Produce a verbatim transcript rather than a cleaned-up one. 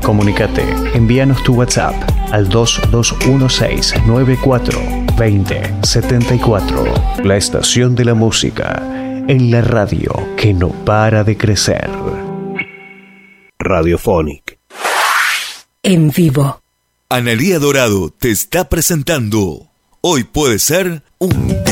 Comunícate, envíanos tu WhatsApp al dos dos uno seis nueve cuatro dos cero siete cuatro. La estación de la música en la radio que no para de crecer. Radiophonic. En vivo. Analía Dorado te está presentando Hoy puede ser un